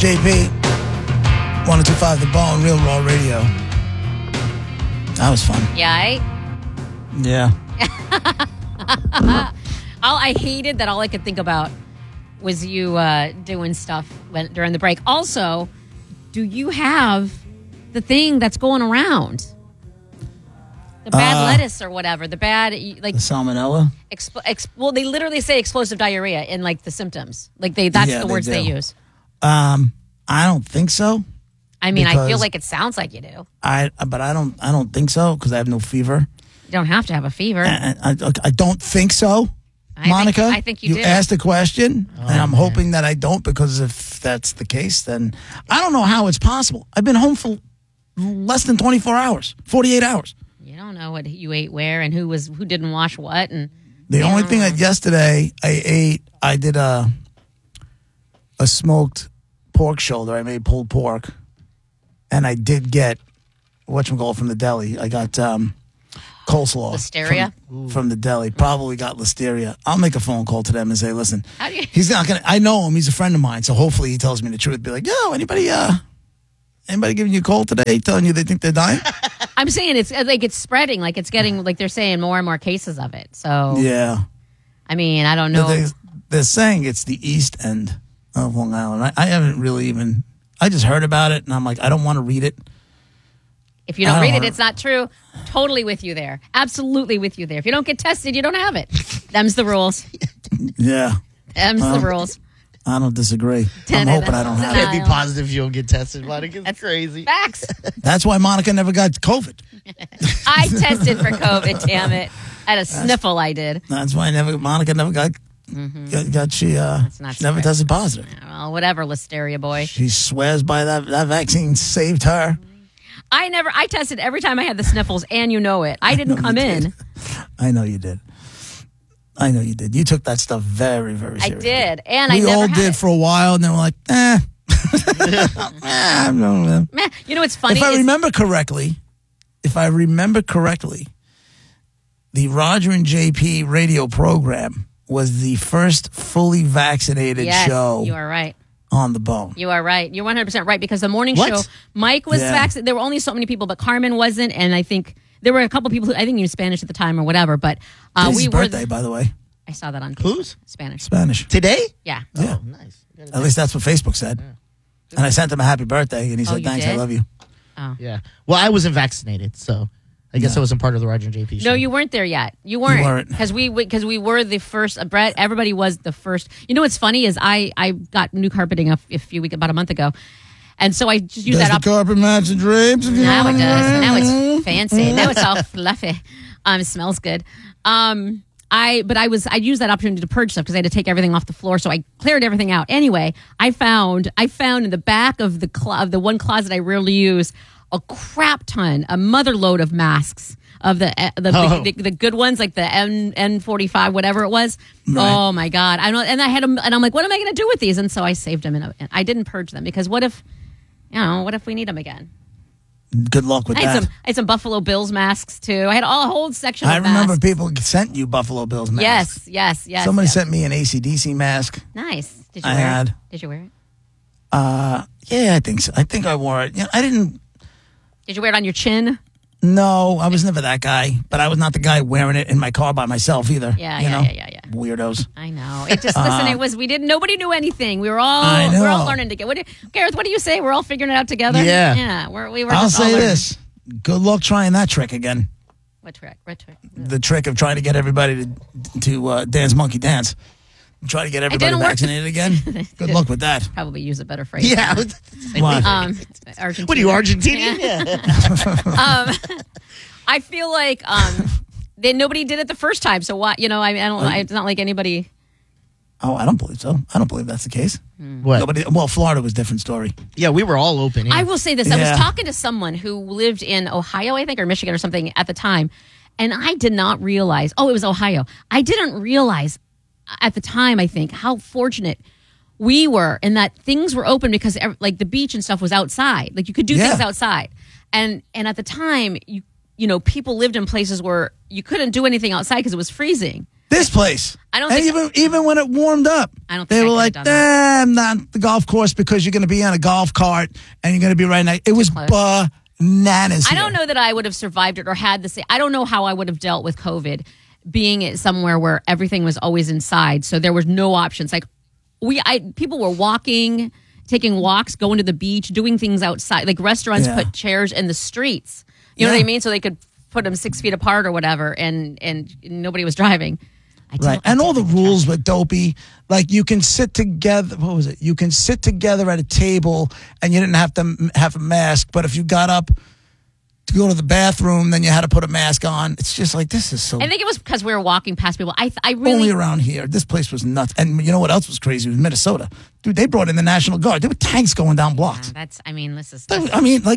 JP, 102.5 The Bone, Real Raw Radio. That was fun. Yeah, Yeah. I hated that all I could think about was you doing stuff during the break. Also, do you have the thing that's going around? The bad lettuce or whatever. The bad, like... The salmonella? Well, they literally say explosive diarrhea in, like, the symptoms. Like, that's the words they use. I don't think so. I mean, I feel like it sounds like you do. But I don't think so because I have no fever. You don't have to have a fever. I don't think so, Monica. I think you do. You asked a question, and I'm hoping that I don't, because if that's the case, then I don't know how it's possible. I've been home for less than 24 hours, 48 hours. You don't know what you ate where and who didn't wash what. And the only thing that yesterday I did a smoked pork shoulder. I made pulled pork, and I did get whatchamacallit from the deli. I got coleslaw. Listeria? From the deli. Probably got listeria. I'll make a phone call to them and say, listen, How do you- he's not going to, I know him. He's a friend of mine. So hopefully he tells me the truth. Be like, yo, anybody giving you a cold today? Telling you they think they're dying? I'm saying it's spreading. Like it's getting, like they're saying more and more cases of it. So, Yeah. I mean, I don't know. They're saying it's the east end of Long Island. I haven't really even, I just heard about it and I'm like, I don't want to read it. If you don't read it, it's not true. Totally with you there. Absolutely with you there. If you don't get tested, you don't have it. Them's the rules. Yeah. Them's the rules. I don't disagree. I'm hoping I don't have it. Can't be positive you don't get tested, Monica. That's crazy. Facts. That's why Monica never got COVID. I tested for COVID, damn it. I had a sniffle, I did. That's why Monica never got she never tested positive. Well, whatever, Listeria boy. She swears by that vaccine saved her. I tested every time I had the sniffles, and you know it. I didn't come in. I know you did. You took that stuff very, very seriously. I did, and we I never all had did it. for a while, and then we're like, Meh. You know what's funny? If I remember correctly, the Roger and JP radio program was the first fully vaccinated show. You are right. On the Bone. You are right. You're 100% right, because the morning show, Mike was vaccinated. There were only so many people, but Carmen wasn't, and I think there were a couple people who I think knew Spanish at the time or whatever. But His birthday, by the way. I saw that on Whose? Spanish. Today? Yeah. Oh, nice. At least that's what Facebook said. Yeah. And I sent him a happy birthday, and he said, "Thanks, I love you." Oh. Yeah. Well, I wasn't vaccinated, so I guess I wasn't part of the Roger and JP show. No, you weren't there yet. You weren't. Because we were the first. Brett, everybody was the first. You know what's funny is I got new carpeting about a month ago. And so I just used the carpet match the drapes? Now it does. Now it's fancy. Now it's all fluffy. It smells good. I used that opportunity to purge stuff because I had to take everything off the floor. So I cleared everything out. Anyway, I found in the back of the one closet I rarely use a crap ton, a mother load of masks of the good ones, like the N95, whatever it was. Right. Oh my God. I don't, and I had them, and I'm like, what am I going to do with these? And so I saved them, and I didn't purge them because what if we need them again? Good luck with that. I had some Buffalo Bills masks too. I had a whole section of masks. I remember people sent you Buffalo Bills masks. Yes. Somebody sent me an AC/DC mask. Nice. Did you wear it? Did you wear it? Yeah, I think so. I think I wore it. I didn't. Did you wear it on your chin? No, I was never that guy. But I was not the guy wearing it in my car by myself either. Yeah. Weirdos. I know. It just nobody knew anything. We were all learning together. Gareth, what do you say? We're all figuring it out together. Yeah. We were. I'll just all say learning. this: good luck trying that trick again. What trick? The trick of trying to get everybody to dance monkey dance. Try to get everybody vaccinated again. Good luck with that. Probably use a better phrase. Yeah. What? Argentina. What are you, Argentinian? Yeah. I feel like nobody did it the first time. So why? It's not like anybody. Oh, I don't believe so. I don't believe that's the case. What? Florida was a different story. Yeah, we were all open. Yeah. I will say this. I was talking to someone who lived in Ohio, I think, or Michigan or something at the time. And I did not realize. Oh, it was Ohio. I didn't realize at the time, I think, how fortunate we were in that things were open because like the beach and stuff was outside. Like you could do things outside. And at the time, you know, people lived in places where you couldn't do anything outside because it was freezing. This place. I don't and think- even when it warmed up, I don't think they I were could've like, done that. I'm not at the golf course because you're going to be on a golf cart and you're going to be right next. It was close. bananas. I here. don't know that I would have survived it or had the same. I don't know how I would have dealt with COVID being at somewhere where everything was always inside. So there was no options. Like people were walking, taking walks, going to the beach, doing things outside. Like restaurants Yeah. put chairs in the streets. You know what I mean? So they could put them 6 feet apart or whatever, and nobody was driving. Right. And all the rules were dopey. Like you can sit together. What was it? You can sit together at a table and you didn't have to have a mask. But if you got up to go to the bathroom, then you had to put a mask on. It's just like, this is so. I think it was because we were walking past people. I Only really. around here. This place was nuts. And you know what else was crazy? It was Minnesota. Dude, they brought in the National Guard. There were tanks going down blocks. That's. I mean, this is. I mean, like,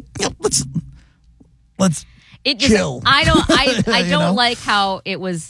let's It just, chill. I You don't know? like how it was.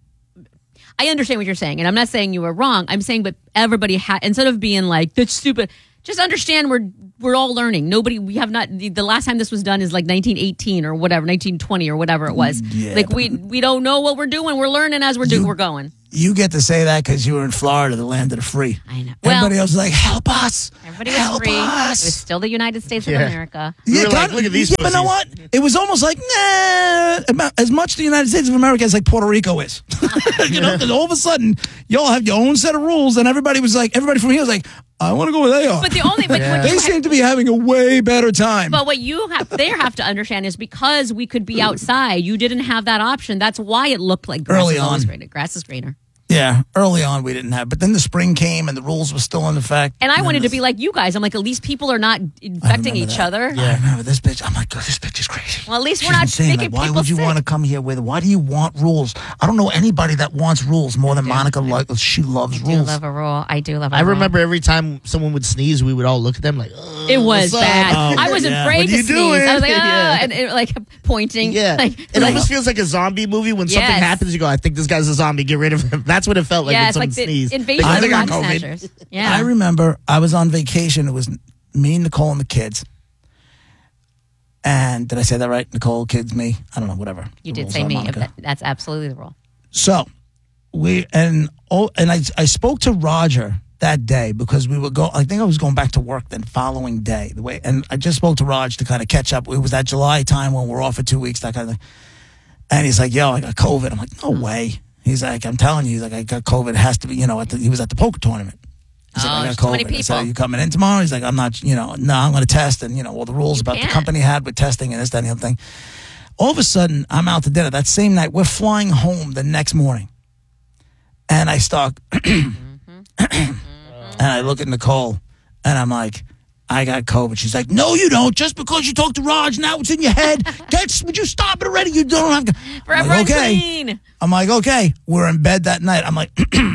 I understand what you're saying, and I'm not saying you were wrong. I'm saying, but everybody had, instead of being like, that's stupid, just understand we're all learning. We have not, the last time this was done is like 1918 or whatever, 1920 or whatever it was. Yeah, like but- we don't know what we're doing. We're learning as we're going. You get to say that because you were in Florida, the land of the free. I know. Everybody Well, else was like, help us. Everybody was help free. It us. was still the United States of Yeah. America. We were like, look at these But you know what? pussies. It was almost like, about as much the United States of America as like Puerto Rico is. You know, because all of a sudden, y'all have your own set of rules, and everybody from here was like, I want to go where they are. But the only, but what They you seem to be having a way better time. But what they have to understand is because we could be outside, you didn't have that option. That's why it looked like grass Early is always on. greener. Grass is greener. Yeah, early on we didn't have, but then the spring came and the rules were still in effect. And I then wanted to this- be like you guys. I'm like, at least people are not infecting remember each that. other. I remember this bitch. I'm like, God, this bitch is crazy. Well, at least She's we're not insane. making Like, why people would you sick. want to come here with? Why do you want rules? I don't know anybody that wants rules more than Monica. Like she loves I do rules. love a rule. I do love a I rule. remember every time someone would sneeze, we would all look at them like, "Ugh, It was what's up?" bad. Oh, I was yeah. afraid What to you sneeze. doing? I was like, Yeah. and like pointing. Yeah, Like, it almost feels like a zombie movie when something Yes. happens. You go, I think this guy's a zombie. Get rid of him. That's what it felt like yeah, when it's someone like the sneezed. invasion I of the got body COVID. snatchers. Yeah. I remember I was on vacation. It was me, Nicole, and the kids. And did I say that right? Nicole, kids, me. I don't know. Whatever. You The did rules say are me. Monica. That's absolutely the rule. So I spoke to Roger that day because we were I think I was going back to work the following day. And I just spoke to Raj to kind of catch up. It was that July time when we're off for 2 weeks, that kind of thing. And he's like, yo, I got COVID. I'm like, no way. He's like, I'm telling you, he's like, I got COVID. It has to be, he was at the poker tournament. He's like, I got there's too many COVID. I said, people. are you coming in tomorrow? He's like, I'm not, no, I'm going to test. And, all the rules about the can't. company had with testing and this, that, and the other thing. All of a sudden, I'm out to dinner. That same night, we're flying home the next morning. And I start, and I look at Nicole, and I'm like, I got COVID. She's like, no, you don't. Just because you talked to Raj, now it's in your head. Would you stop it already? You don't have to. Forever I'm like, okay. clean. I'm like, okay. We're in bed that night. I'm like,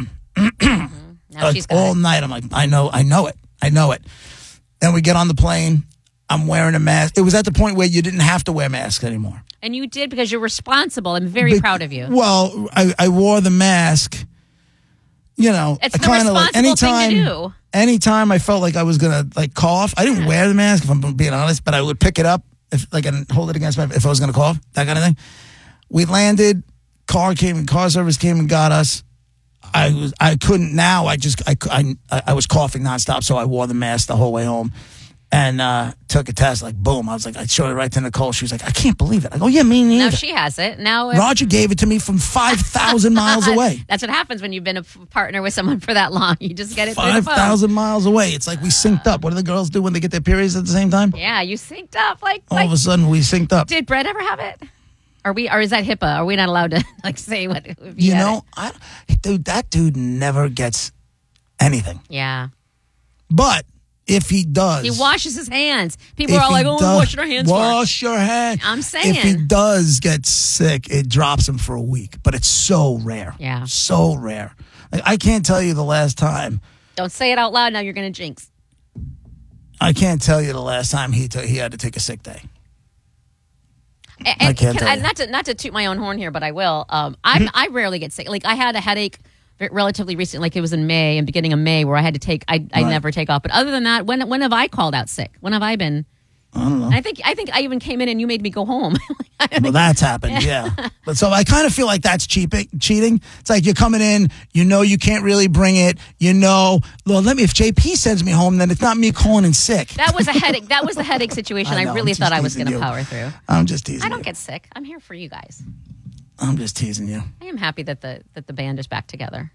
Now she's got all it. night. I'm like, I know it. Then we get on the plane. I'm wearing a mask. It was at the point where you didn't have to wear masks anymore. And you did because you're responsible. I'm very proud of you. Well, I wore the mask. It's I the kinda responsible thing to do. Anytime I felt like I was gonna cough, I didn't wear the mask if I'm being honest, but I would pick it up and hold it against if I was gonna cough, that kind of thing. We landed, car service came and got us. I couldn't now. I was coughing nonstop, so I wore the mask the whole way home. And took a test, boom. I was like, I showed it right to Nicole. She was like, I can't believe it. I go, yeah, me neither. Now she has it. Now Roger gave it to me from 5,000 miles away. That's what happens when you've been a partner with someone for that long. You just get it through the phone. 5,000 miles away. It's like we synced up. What do the girls do when they get their periods at the same time? Yeah, you synced up. All of a sudden, we synced up. Did Brett ever have it? Or is that HIPAA? Are we not allowed to say what? If he had it? That dude never gets anything. Yeah. But if he does, He washes his hands. People if are all like, he "Oh, does- washing our hands." Wash your hands. I'm if he saying. does get sick, it drops him for a week. But it's so rare. Yeah. So rare. I can't tell you the last time. Don't say it out loud. Now you're going to jinx. I can't tell you the last time he had to take a sick day. And, I can't tell you. not to toot my own horn here, but I will. I rarely get sick. Like I had a headache relatively recent, like it was in May and beginning of May, where I had to take. I never take off. But other than that, when have I called out sick? When have I been I don't know. I think I even came in and you made me go home. Well, that's happened, yeah. But so I kind of feel like that's cheating. It's like you're coming in, you know you can't really bring it. You know, well, if JP sends me home, then it's not me calling in sick. That was a headache. That was the headache situation. I I know, really I'm thought just I was teasing going to you. power through. I'm just teasing I don't you. get sick. I'm here for you guys. I'm just teasing you. I am happy that the band is back together.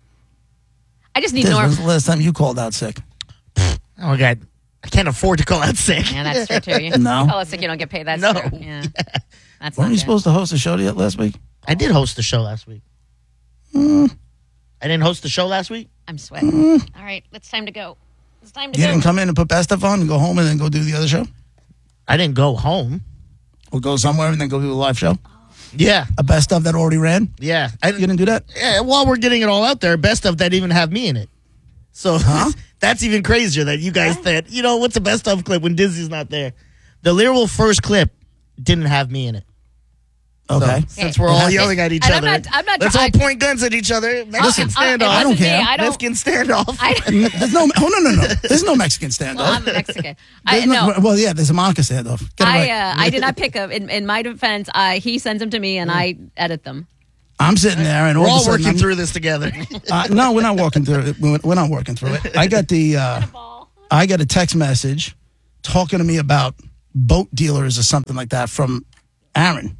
I just need This Norm. was the last time you called out sick. Oh, God. I can't afford to call out sick. Yeah, that's true too. You No. call us sick, you don't get paid. That's No. true. Yeah. That's Weren't not you good. supposed to host a show last week? I did host the show last week. Mm. I didn't host the show last week? I'm sweating. All right, it's time to go. It's time to You go. didn't come in and put best stuff on and go home and then go do the other show? I didn't go home. Or go somewhere and then go do a live show? Yeah. A best stuff that already ran? Yeah. You didn't do that? Yeah, while we're getting it all out there, best of that even have me in it. So that's even crazier that you guys said, you know, what's the best of clip when Disney's not there? The literal first clip didn't have me in it. Okay. So, since we're all yelling at each And other, I'm not let's all point guns at each other. Mexican standoff. I don't care. Mexican standoff. There's no. Oh no. There's no Mexican standoff. Well, I'm Mexican. There's well, yeah. There's a Monica standoff. Get it right. I did not pick up. In my defense, he sends them to me and I edit them. I'm sitting there and We're all of all a sudden working through this together. No, we're not working through it. We're not working through it. I got I got a text message talking to me about boat dealers or something like that from Aaron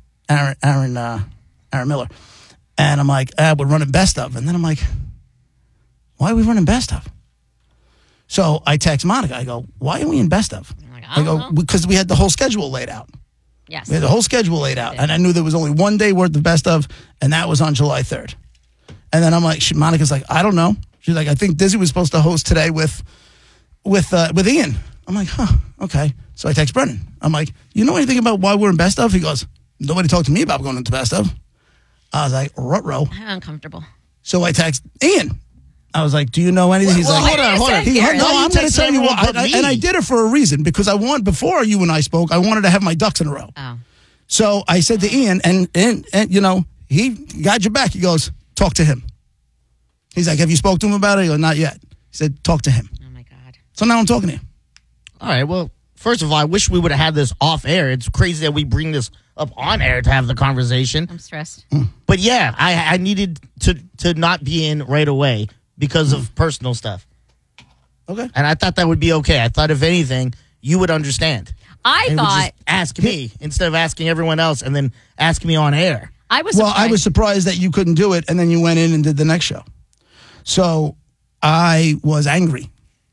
Miller, and I'm like, we're running best of, and then I'm like, why are we running best of? So I text Monica. I go, why are we in best of? Like, I go, because we had the whole schedule laid out. Yes. We had the whole schedule laid out, and I knew there was only one day worth of best of, and that was on July 3rd. And then I'm like, Monica's like, I don't know. She's like, I think Dizzy was supposed to host today with Ian. I'm like, okay. So I text Brennan. I'm like, you know anything about why we're in best of? He goes, nobody talked to me about going into best of. I was like, ruh-roh. I'm uncomfortable. So I text Ian. I was like, do you know anything? He's like, hold on. No, I'm going to tell you why. me. And I did it for a reason, because before you and I spoke, I wanted to have my ducks in a row. Oh. So I said to Ian, and you know, he got your back. He goes, talk to him. He's like, have you spoke to him about it? I go, not yet. He said, talk to him. Oh my God. So now I'm talking to him. All right. Well, first of all, I wish we would have had this off air. It's crazy that we bring this up on air to have the conversation. I'm stressed. But yeah, I needed to not be in right away because of personal stuff. Okay. And I thought that would be okay. I thought if anything, you would understand. I And would thought just ask me instead of asking everyone else and then ask me on air. I was Well, surprised. I was surprised that you couldn't do it, and then you went in and did the next show. So I was angry.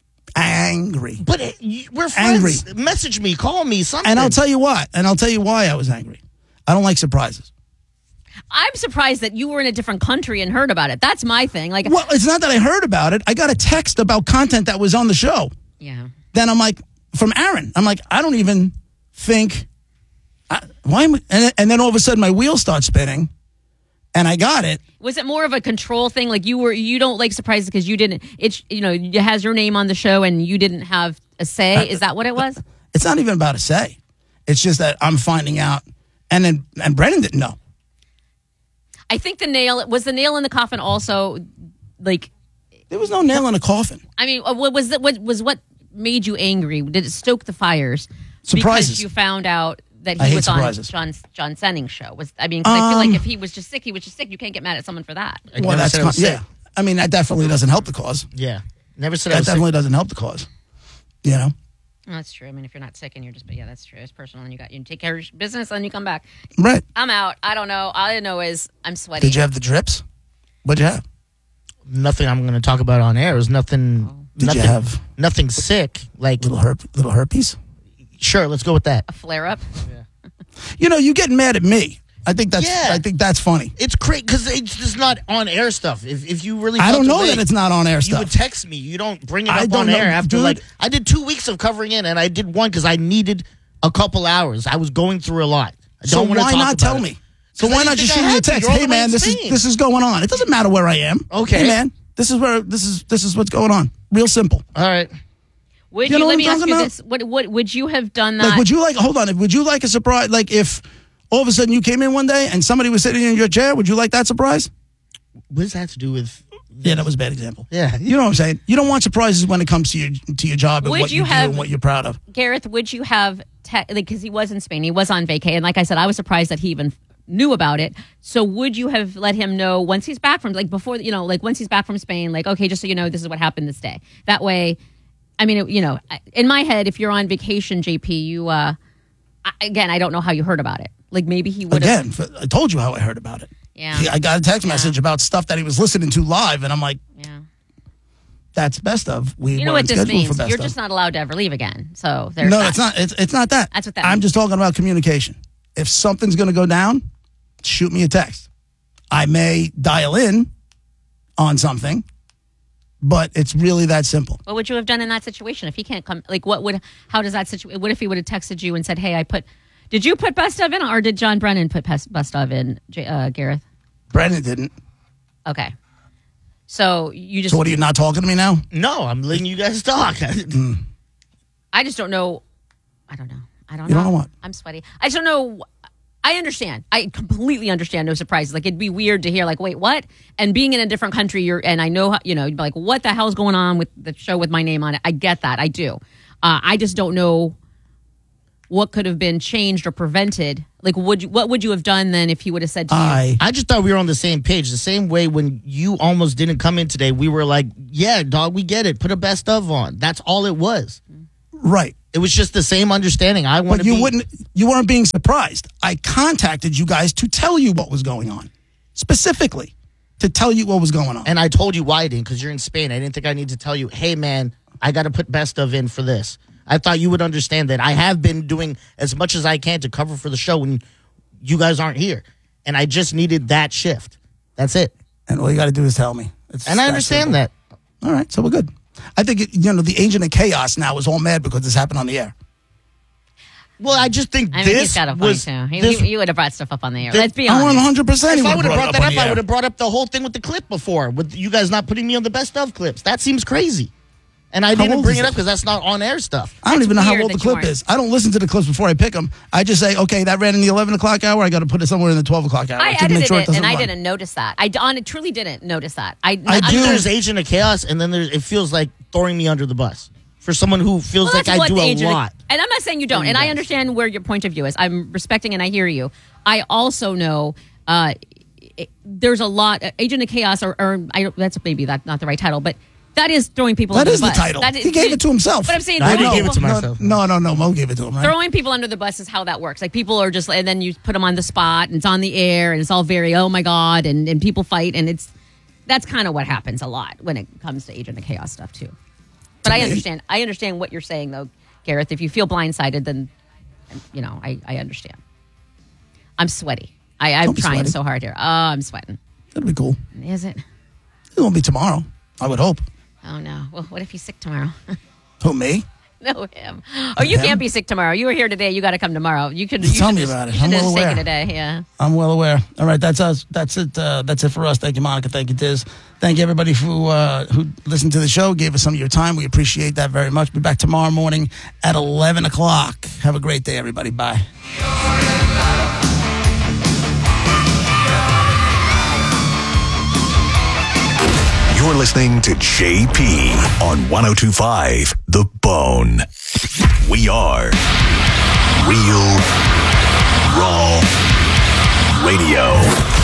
But we're friends. Angry. Message me, call me, something. And I'll tell you what. And I'll tell you why I was angry. I don't like surprises. I'm surprised that you were in a different country and heard about it. That's my thing. Like, Well, it's not that I heard about it. I got a text about content that was on the show. yeah. Then I'm like, from Aaron. I'm like, I don't even think. Why am I, and then all of a sudden my wheels start spinning, and I got it. Was it more of a control thing? Like you don't like surprises because you didn't. It has your name on the show and you didn't have a say. Is that what it was? It's not even about a say. It's just that I'm finding out, and Brennan didn't know. I think the nail in the coffin also, like, There was no nail in a coffin. I mean, what made you angry? Did it stoke the fires? Surprises. Because you found out that I he hate was surprises. on John Senning's show. 'Cause I feel like if he was just sick, he was just sick. You can't get mad at someone for that. I never said I was sick. yeah. I mean, that definitely doesn't help the cause. Yeah. Never said I That was sick. definitely doesn't help the cause. You know. Well, that's true. I mean, if you're not sick and you're just, but yeah, that's true. It's personal, and you take care of your business, and you come back. Right. I'm out. I don't know. All I know is I'm sweaty. Did you have the drips? What'd you have? Nothing I'm going to talk about on air. It was nothing. Did nothing, you have nothing sick? Like, little herpes? sure, let's go with that. A flare up? You know, you getting mad at me. I think Yeah. that's funny. It's crazy because it's just not on air stuff. If you really, I don't felt know the way, that it's not on air You stuff. would text me. You don't bring it I up don't on know, air after dude. I did 2 weeks of covering it, and I did one because I needed a couple hours. I was going through a lot. I So don't wanna why talk not about tell it. me? So 'Cause I why didn't not just think shoot I me a had to. text? You're all Hey the man, way in this Spain. is going on. It doesn't matter where I am. Okay. Hey man, this is what's going on. Real simple. All right. Would You you, know let what me I'm ask talking you about? this? What would you have done that? Like, would you like a surprise? Like, if all of a sudden you came in one day and somebody was sitting in your chair, would you like that surprise? What does that have to do with? Yeah, that was a bad example. Yeah. You know what I'm saying? You don't want surprises when it comes to your job and Would what you you do have- and what you're proud of. Gareth, would you have because he was in Spain, he was on vacay, and like I said, I was surprised that he even knew about it. So would you have let him know once he's back from, like before, you know, like once he's back from Spain, like, okay, just so you know, this is what happened this day. That way, I mean, you know, in my head, if you're on vacation, JP, you, again, I don't know how you heard about it. Like maybe he would have. Again, I told you how I heard about it. Yeah. I got a text message about stuff that he was listening to live, and I'm like, Yeah. that's best of. We You know weren't what this scheduled means? for best You're of. just not allowed to ever leave again. So there's No, that. it's not. It's not that. That's what that I'm means. just talking about communication. If something's going to go down, shoot me a text. I may dial in on something, but it's really that simple. What would you have done in that situation if he can't come? Like, how does that situation? What if he would have texted you and said, "Hey, did you put best of in, or did John Brennan put best of in, Gareth?" Brennan didn't. Okay, so you just. So what are you not talking to me now? No, I'm letting you guys talk. I just don't know. I don't know. I don't You know. don't know what? I'm sweaty. I just don't know. I understand. I completely understand. No surprises. Like it'd be weird to hear. Like, wait, what? And being in a different country, and I know, you know, you'd be like, what the hell's going on with the show with my name on it? I get that. I do. I just don't know what could have been changed or prevented. Like, what would you have done then if he would have said to you? I just thought we were on the same page. The same way when you almost didn't come in today, we were like, yeah, dog, we get it. Put a best of on. That's all it was. Right. It was just the same understanding. But you weren't being surprised. I contacted you guys to tell you what was going on. Specifically, to tell you what was going on. And I told you why I didn't, because you're in Spain. I didn't think I need to tell you, hey, man, I got to put best of in for this. I thought you would understand that I have been doing as much as I can to cover for the show when you guys aren't here. And I just needed that shift. That's it. And all you got to do is tell me. And I understand that. All right, so we're good. I think, the agent of chaos now is all mad because this happened on the air. Well, I just think I mean, he's got a point too. He would have brought stuff up on the air. Let's be honest. 100%. If I would have brought that up, I would have brought up the whole thing with the clip before, with you guys not putting me on the best of clips. That seems crazy. And I didn't bring it up because that's not on air stuff. I don't even know how weird old the that you clip is. I don't listen to the clips before I pick them. I just say, okay, that ran in the 11 o'clock hour. I got to put it somewhere in the 12 o'clock hour. I to make edited sure it, and I run. didn't notice that. I truly didn't notice that. I do. There's Agent of Chaos, and then it feels like throwing me under the bus for someone who feels like I do a lot. And I'm not saying you don't. And I understand where your point of view is. I'm respecting and I hear you. I also know there's a lot. Agent of Chaos, that's maybe not the right title, but that is throwing people under the bus. That is the title. He gave it to himself. But I'm saying I didn't give it to myself. No. Mo gave it to him. Right? Throwing people under the bus is how that works. Like people are just, and then you put them on the spot, and it's on the air, and it's all very, oh my God, and people fight, and that's kind of what happens a lot when it comes to Agent of Chaos stuff too. But I understand what you're saying though, Gareth. If you feel blindsided, then I understand. I'm sweaty. I'm trying so hard here. Oh, I'm sweating. That'll be cool. Is it? It won't be tomorrow. I would hope. Oh no. Well, what if he's sick tomorrow? Who, me? No, him. Oh, you can't be sick tomorrow. You were here today. You got to come tomorrow. You could tell me about it. I'm well aware. Today. Yeah. I'm well aware. All right, that's us. That's it. That's it for us. Thank you, Monica. Thank you, Diz. Thank you, everybody who listened to the show, gave us some of your time. We appreciate that very much. Be back tomorrow morning at 11 o'clock. Have a great day, everybody. Bye. You're listening to JP on 102.5 The Bone. We are Real Raw Radio.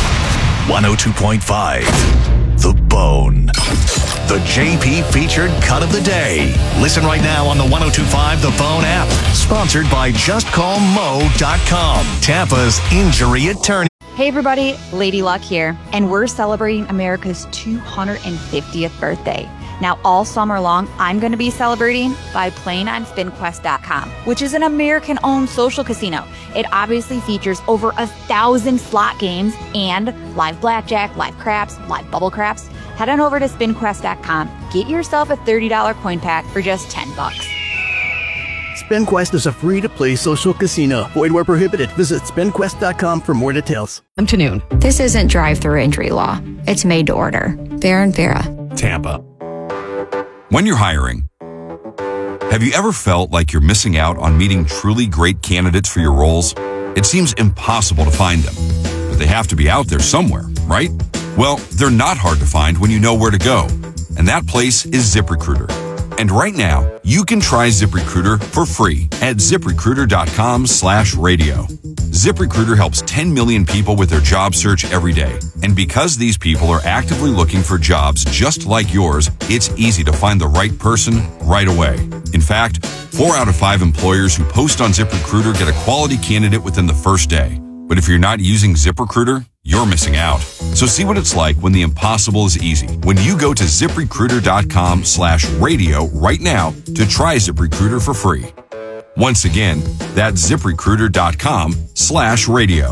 102.5 The Bone. The JP featured cut of the day. Listen right now on the 102.5 The Bone app. Sponsored by JustCallMo.com. Tampa's injury attorney. Hey everybody, Lady Luck here, and we're celebrating America's 250th birthday. Now all summer long, I'm going to be celebrating by playing on SpinQuest.com, which is an American-owned social casino. It obviously features over 1,000 slot games and live blackjack, live craps, live bubble craps. Head on over to SpinQuest.com, get yourself a $30 coin pack for just $10. SpinQuest is a free-to-play social casino. Void where prohibited. Visit SpinQuest.com for more details. I'm Tanoon. This isn't drive-through injury law. It's made to order. Vera & Vera. Tampa. When you're hiring, have you ever felt like you're missing out on meeting truly great candidates for your roles? It seems impossible to find them, but they have to be out there somewhere, right? Well, they're not hard to find when you know where to go, and that place is ZipRecruiter. And right now, you can try ZipRecruiter for free at ZipRecruiter.com/radio. ZipRecruiter helps 10 million people with their job search every day. And because these people are actively looking for jobs just like yours, it's easy to find the right person right away. In fact, 4 out of 5 employers who post on ZipRecruiter get a quality candidate within the first day. But if you're not using ZipRecruiter, you're missing out. So see what it's like when the impossible is easy. When you go to ZipRecruiter.com/radio right now to try ZipRecruiter for free. Once again, that's ZipRecruiter.com/radio.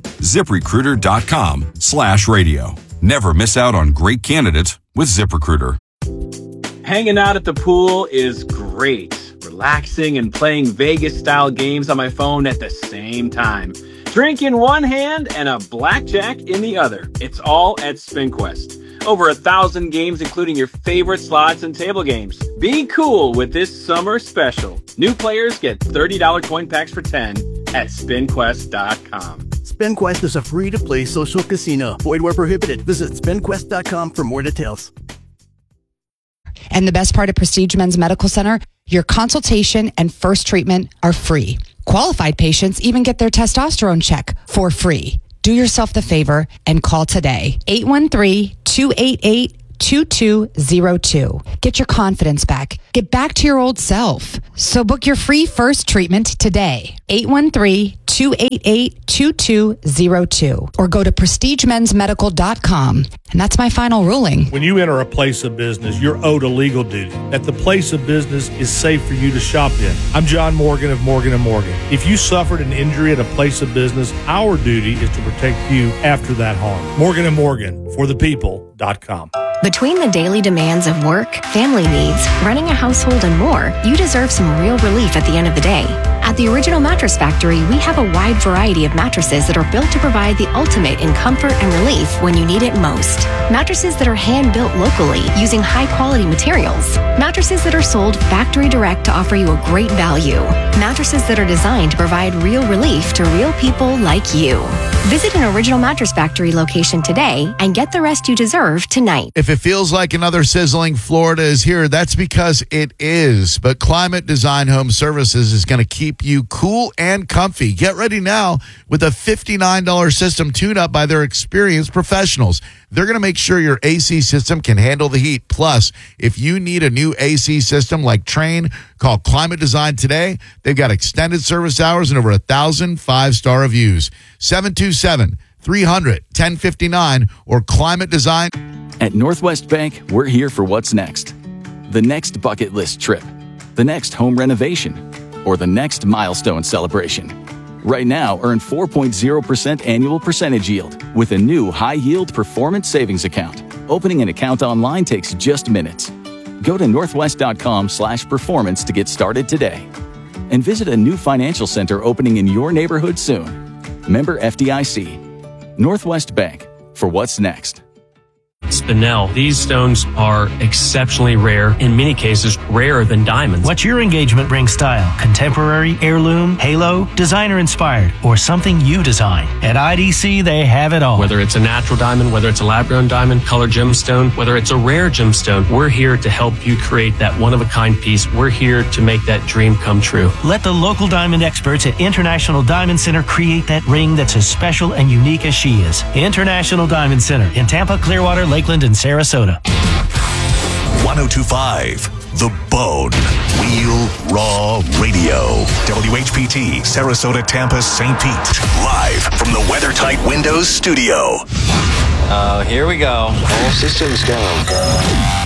ZipRecruiter.com/radio. Never miss out on great candidates with ZipRecruiter. Hanging out at the pool is great. Relaxing and playing Vegas-style games on my phone at the same time. Drink in one hand and a blackjack in the other. It's all at SpinQuest. Over 1,000 games, including your favorite slots and table games. Be cool with this summer special. New players get $30 coin packs for 10 at SpinQuest.com. SpinQuest is a free-to-play social casino. Void where prohibited. Visit SpinQuest.com for more details. And the best part of Prestige Men's Medical Center, your consultation and first treatment are free. Qualified patients even get their testosterone check for free. Do yourself the favor and call today. 813-288-2202. Get your confidence back. Get back to your old self. So book your free first treatment today. 813-288-2202. Or go to prestigemensmedical.com. And that's my final ruling. When you enter a place of business, you're owed a legal duty that the place of business is safe for you to shop in. I'm John Morgan of Morgan & Morgan. If you suffered an injury at a place of business, our duty is to protect you after that harm. Morgan & Morgan, forthepeople.com. Between the daily demands of work, family needs, running a household, and more, you deserve some real relief at the end of the day. At the Original Mattress Factory, we have a wide variety of mattresses that are built to provide the ultimate in comfort and relief when you need it most. Mattresses that are hand-built locally using high-quality materials. Mattresses that are sold factory direct to offer you a great value. Mattresses that are designed to provide real relief to real people like you. Visit an Original Mattress Factory location today and get the rest you deserve tonight. If it feels like another sizzling Florida is here, that's because it is. But Climate Design Home Services is going to keep you cool and comfy. Get ready now with a $59 system tune-up by their experienced professionals. They're going to make sure your AC system can handle the heat. Plus, if you need a new AC system like Trane, call Climate Design today. They've got extended service hours and over 1,000 five-star reviews. 727-300-1059 or Climate Design. At Northwest Bank, we're here for what's next. The next bucket list trip, the next home renovation, or the next milestone celebration. Right now, earn 4.0% annual percentage yield with a new high-yield performance savings account. Opening an account online takes just minutes. Go to northwest.com/performance to get started today. And visit a new financial center opening in your neighborhood soon. Member FDIC. Northwest Bank, for what's next. Spinel. These stones are exceptionally rare, in many cases rarer than diamonds. What's your engagement ring style? Contemporary, heirloom, halo, designer inspired, or something you design? At IDC, they have it all. Whether it's a natural diamond, whether it's a lab-grown diamond, colored gemstone, whether it's a rare gemstone, we're here to help you create that one-of-a-kind piece. We're here to make that dream come true. Let the local diamond experts at International Diamond Center create that ring that's as special and unique as she is. International Diamond Center in Tampa, Clearwater, Lakeland, and Sarasota. 102.5 The Bone. Real Raw Radio. WHPT, Sarasota, Tampa, St. Pete. Live from the WeatherTight Windows studio. Here we go. All systems go.